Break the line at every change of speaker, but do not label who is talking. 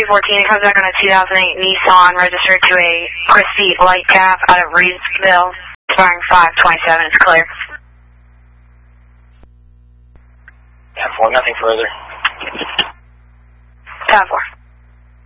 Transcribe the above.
214, it comes back on a 2008 Nissan registered to a Christie light cab out of Reedsville, expiring 5/27, it's clear.
Yeah, 4, nothing further.
10-4.